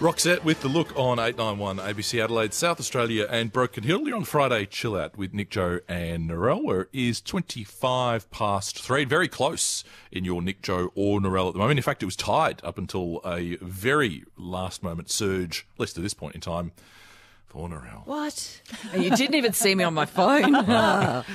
Roxette with The Look on 891 ABC Adelaide, South Australia and Broken Hill. You're on Friday Chill Out with Nick, Joe and Narelle, where it is 25 past 3. Very close in your Nick, Joe or Narelle at the moment. In fact, it was tied up until a very last-moment surge, at least at this point in time, for Narelle. What? You didn't even see me on my phone.